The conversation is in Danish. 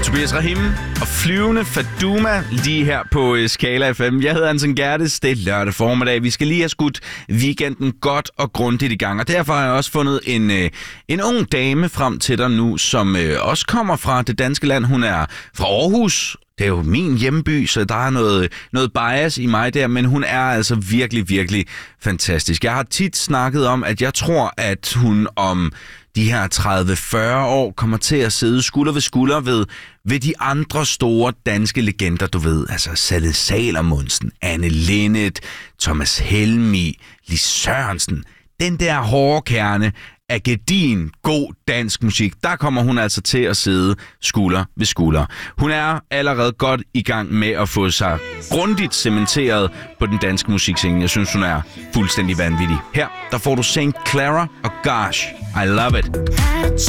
Tobias Rahim og Flyvende Faduma lige her på Skala FM. Jeg hedder Hansen Gerdes. Det er lørdag formiddag. Vi skal lige have skudt weekenden godt og grundigt i gang. Og derfor har jeg også fundet en ung dame frem til dig nu, som også kommer fra det danske land. Hun er fra Aarhus. Det er jo min hjemby, så der er noget bias i mig der, men hun er altså virkelig, virkelig fantastisk. Jeg har tit snakket om, at jeg tror, at hun om de her 30-40 år kommer til at sidde skulder ved skulder ved de andre store danske legender, du ved. Altså Sanne Salomonsen, Anne Linnet, Thomas Helmig, Lis Sørensen. Den der hårde kerne af gedigen god dansk musik, der kommer hun altså til at sidde skulder ved skulder. Hun er allerede godt i gang med at få sig grundigt cementeret på den danske musikscene. Jeg synes, hun er fuldstændig vanvittig. Her, der får du St. Clara og Gosh, I Love It.